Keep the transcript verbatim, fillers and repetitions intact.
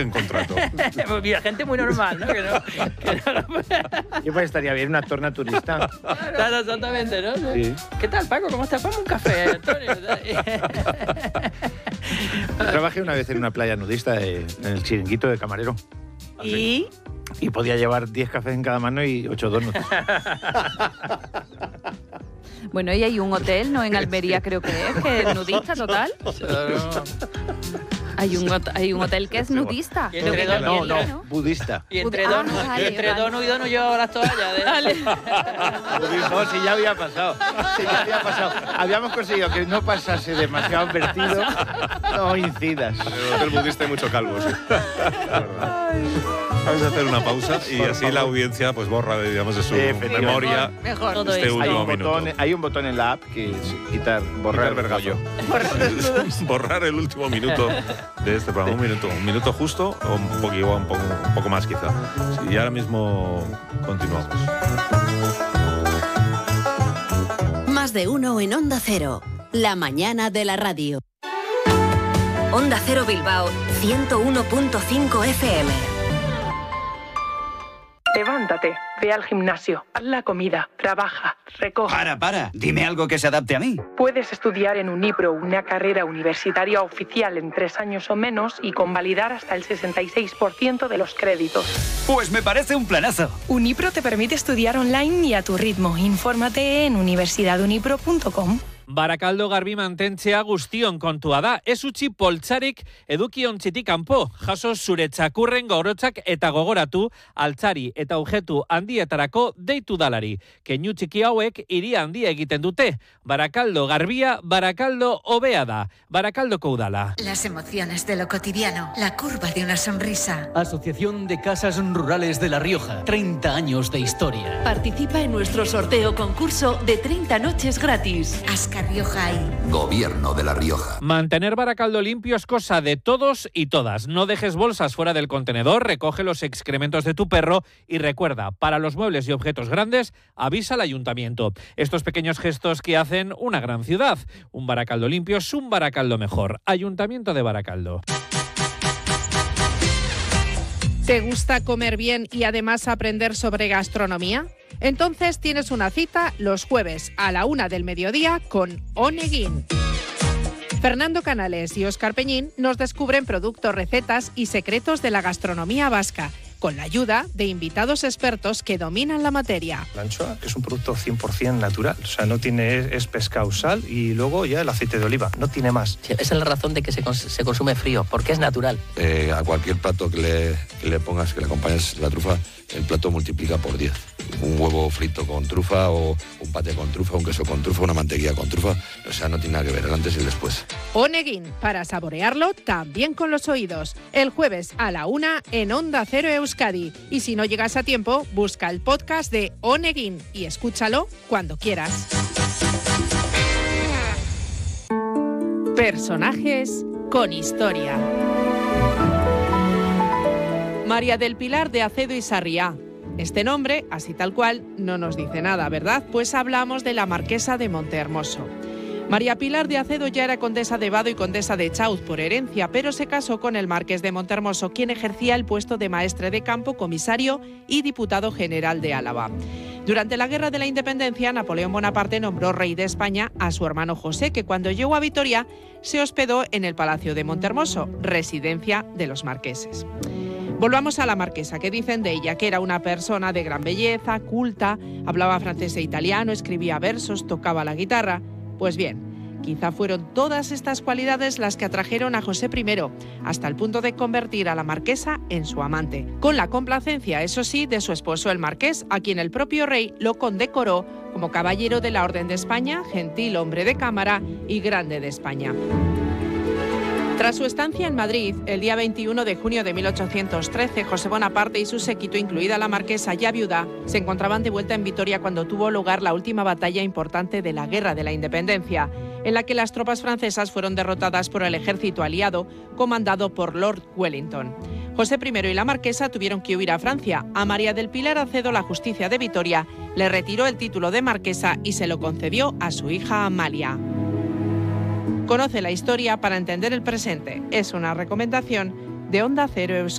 en contrato. Pues mira, gente muy normal, ¿no? Que no, que no... Yo pues estaría bien un actor naturista. Claro, exactamente, ¿no? Sí. ¿Qué tal, Paco? ¿Cómo estás? Ponme un café, Antonio. Trabajé una vez en una playa nudista de, en el chiringuito de camarero. ¿Y? Y podía llevar diez cafés en cada mano y ocho donuts. Bueno, y hay un hotel, ¿no? En Almería creo que es, que es nudista total. Claro. Hay un, hot- hay un hotel que es nudista. Y entre Creo que dos- No, también, no, budista. Y entre Ah, dono, vale, y entre vale. dono y dono yo las toallas. De... No, si ya había pasado. Si ya había pasado. Habíamos conseguido que no pasase demasiado vertido. No incidas. En el hotel budista hay mucho calvo, sí. Vamos a hacer una pausa y Por así favor. la audiencia pues borra, digamos, de su Efectivamente. memoria Mejor. Todo este esto. Hay último un, botón, minuto. hay un botón en la app que es quitar, borrar Quitar el rollo. vergazo. Borrar el último minuto de este programa. Un minuto, un minuto justo o un poquito, un poco, un poco más quizá. Sí, y ahora mismo continuamos. Más de uno en Onda Cero. La mañana de la radio. Onda Cero Bilbao, ciento uno punto cinco F M. Levántate, ve al gimnasio, haz la comida, trabaja, recoge. Para, para. Dime algo que se adapte a mí. Puedes estudiar en Unipro una carrera universitaria oficial en tres años o menos y convalidar hasta el sesenta y seis por ciento de los créditos. Pues me parece un planazo. Unipro te permite estudiar online y a tu ritmo. Infórmate en universidad unipro punto com. Barakaldo garbi mantentzea guztion kontua da. Ez utzi poltsarik edukiontzitik kanpo. Jaso zure txakurren gorotzak eta gogoratu altzari eta objetu handietarako deitu dalari. Keinu txiki hauek hiria handia egiten dute. Barakaldo garbia, Barakaldo hobea da. Barakaldoko udala. Las emociones de lo cotidiano, la curva de una sonrisa. Asociación de Casas Rurales de La Rioja, treinta años de historia. Participa en nuestro sorteo concurso de treinta noches gratis. Ascar Rioja y Gobierno de La Rioja. Mantener Barakaldo limpio es cosa de todos y todas. No dejes bolsas fuera del contenedor, recoge los excrementos de tu perro y recuerda, para los muebles y objetos grandes, avisa al ayuntamiento. Estos pequeños gestos que hacen una gran ciudad. Un Barakaldo limpio es un Barakaldo mejor. Ayuntamiento de Barakaldo. ¿Te gusta comer bien y además aprender sobre gastronomía? Entonces tienes una cita los jueves a la una del mediodía con Oneguin. Fernando Canales y Óscar Peñín nos descubren productos, recetas y secretos de la gastronomía vasca, con la ayuda de invitados expertos que dominan la materia. La anchoa, que es un producto cien por ciento natural, o sea, no tiene, es pescado, sal y luego ya el aceite de oliva, no tiene más. Sí, esa es la razón de que se, cons- se consume frío, porque es natural. Eh, a cualquier plato que le, que le pongas, que le acompañes la trufa, el plato multiplica por diez. Un huevo frito con trufa o un paté con trufa, un queso con trufa, una mantequilla con trufa, o sea, no tiene nada que ver el antes y el después. Oneguin, para saborearlo también con los oídos. El jueves a la una en Onda Cero Euskadi. Y si no llegas a tiempo, busca el podcast de Oneguin y escúchalo cuando quieras. Personajes con historia. María del Pilar de Acedo y Sarriá. Este nombre, así tal cual, no nos dice nada, ¿verdad? Pues hablamos de la marquesa de Montehermoso. María Pilar de Acedo ya era condesa de Vado y condesa de Chauz por herencia, pero se casó con el marqués de Montehermoso, quien ejercía el puesto de maestre de campo, comisario y diputado general de Álava. Durante la Guerra de la Independencia, Napoleón Bonaparte nombró rey de España a su hermano José, que cuando llegó a Vitoria se hospedó en el Palacio de Montehermoso, residencia de los marqueses. Volvamos a la marquesa, que dicen de ella que era una persona de gran belleza, culta, hablaba francés e italiano, escribía versos, tocaba la guitarra. Pues bien, quizá fueron todas estas cualidades las que atrajeron a José primero, hasta el punto de convertir a la marquesa en su amante, con la complacencia, eso sí, de su esposo el marqués, a quien el propio rey lo condecoró como caballero de la Orden de España, gentil hombre de cámara y grande de España. Tras su estancia en Madrid, el día veintiuno de junio de mil ochocientos trece, José Bonaparte y su séquito, incluida la marquesa ya viuda, se encontraban de vuelta en Vitoria cuando tuvo lugar la última batalla importante de la Guerra de la Independencia, en la que las tropas francesas fueron derrotadas por el ejército aliado, comandado por Lord Wellington. José primero y la marquesa tuvieron que huir a Francia. A María del Pilar Acedo la justicia de Vitoria le retiró el título de marquesa y se lo concedió a su hija Amalia. Conoce la historia para entender el presente. Es una recomendación de Onda Cero Euskadi.